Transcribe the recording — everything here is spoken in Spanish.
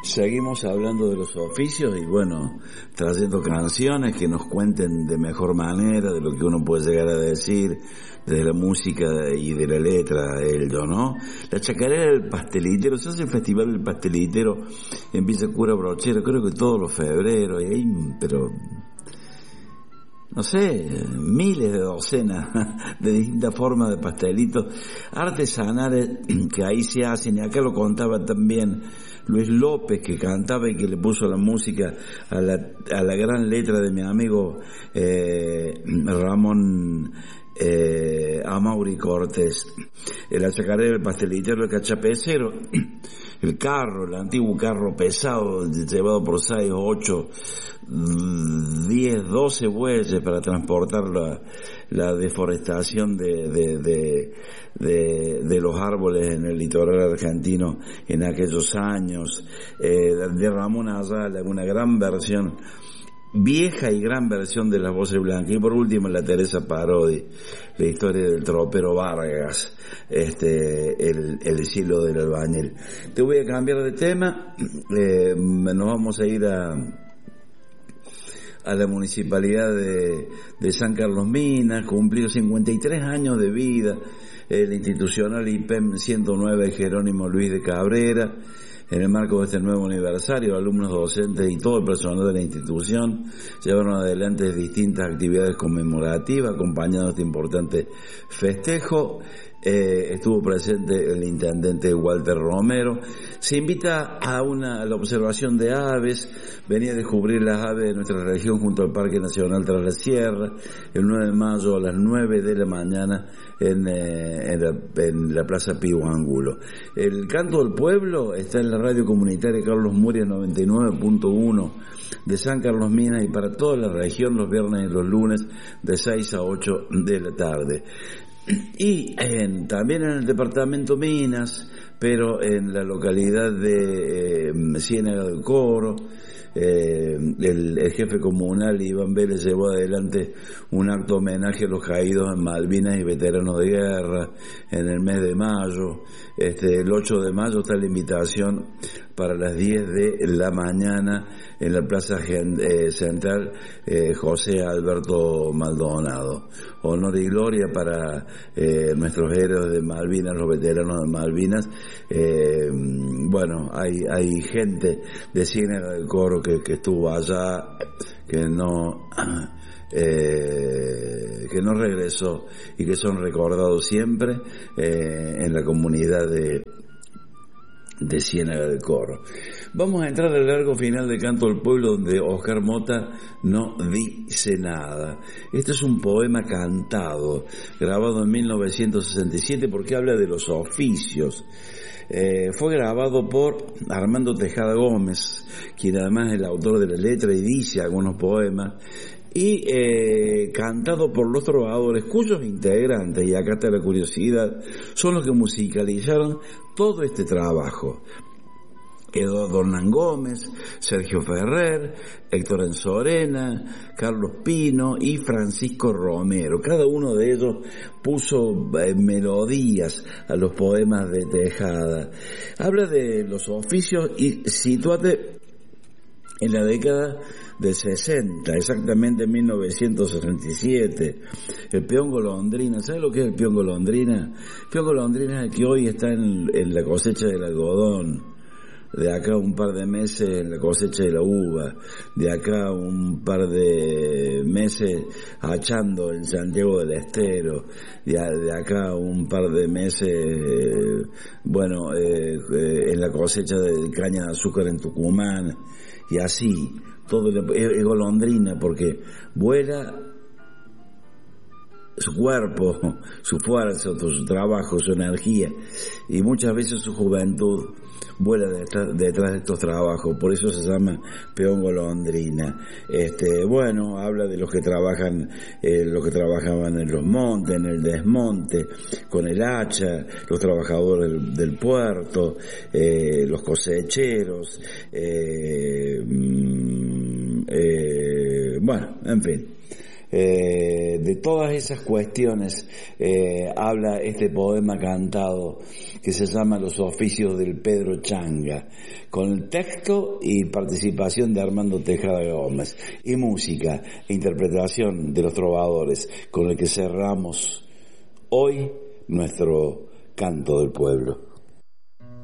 Seguimos hablando de los oficios y bueno, trayendo canciones que nos cuenten de mejor manera de lo que uno puede llegar a decir, de la música y de la letra, ¿no? La chacarera del pastelitero, se hace el festival del pastelitero en Villa Cura Brochero, creo que todos los febreros, y hay, pero no sé, miles de docenas de distintas formas de pastelitos artesanales que ahí se hacen, y acá lo contaba también Luis López, que cantaba y que le puso la música a la gran letra de mi amigo Ramón Amaury Cortés. La chacarera del pastelitero, el cachapecero, el carro, el antiguo carro pesado llevado por 6, 8, 10, 12 bueyes para transportar la deforestación de los árboles en el litoral argentino en aquellos años, de Ramón Ayala, una gran versión, vieja y gran versión de Las Voces Blancas, y por último la Teresa Parodi, la historia del tropero Vargas, el cielo del albañil. Te voy a cambiar de tema, nos vamos a ir a la municipalidad de San Carlos Minas, cumplió 53 años de vida, el institucional IPEM 109 Jerónimo Luis de Cabrera. En el marco de este nuevo aniversario, alumnos, docentes y todo el personal de la institución llevaron adelante distintas actividades conmemorativas acompañados de este importante festejo. Estuvo presente el intendente Walter Romero. Se invita a la observación de aves. Venía a descubrir las aves de nuestra región junto al Parque Nacional Tras la Sierra, el 9 de mayo a las 9 de la mañana en la Plaza Pío Angulo. El canto del pueblo está en la radio comunitaria Carlos Muria 99.1 de San Carlos Minas y para toda la región los viernes y los lunes de 6 a 8 de la tarde. Y también en el departamento Minas, pero en la localidad de Ciénaga del Coro, el jefe comunal Iván Vélez llevó adelante un acto homenaje a los caídos en Malvinas y veteranos de guerra en el mes de mayo. El 8 de mayo está la invitación para las 10 de la mañana en la Plaza Central José Alberto Maldonado. Honor y gloria para nuestros héroes de Malvinas, los veteranos de Malvinas. Bueno, hay gente de Ciénaga del Coro que estuvo allá, que no regresó y que son recordados siempre en la comunidad de Ciénaga del Coro. Vamos a entrar al largo final de Canto del Pueblo, donde Oscar Mota no dice nada. Este es un poema cantado, grabado en 1967, porque habla de los oficios. Fue grabado por Armando Tejada Gómez, quien además es el autor de la letra y dice algunos poemas, y cantado por los trovadores cuyos integrantes, y acá está la curiosidad, son los que musicalizaron todo este trabajo: Eduardo Hernán Gómez, Sergio Ferrer, Héctor Enzorena, Carlos Pino y Francisco Romero. Cada uno de ellos puso melodías a los poemas de Tejada. Habla de los oficios y sitúate en la década del 60, exactamente en 1967, el peón golondrina. ¿Sabes lo que es el peón golondrina? El peón golondrina es el que hoy está en la cosecha del algodón, de acá un par de meses en la cosecha de la uva, de acá un par de meses achando en Santiago del Estero, de acá un par de meses, en la cosecha de caña de azúcar en Tucumán, y así. Todo es golondrina porque vuela su cuerpo, su fuerza, su trabajo, su energía, y muchas veces su juventud vuela detrás de estos trabajos. Por eso se llama peón golondrina. Habla de los que trabajan, trabajaban en los montes, en el desmonte, con el hacha, los trabajadores del puerto, los cosecheros, en fin. De todas esas cuestiones habla este poema cantado que se llama Los oficios del Pedro Changa, con el texto y participación de Armando Tejada Gómez, y música e interpretación de los trovadores, con el que cerramos hoy nuestro canto del pueblo.